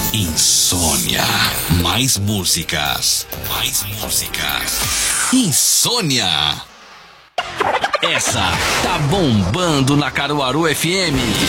Insônia. Mais músicas. Mais músicas. Insônia. Essa tá bombando na Caruaru FM.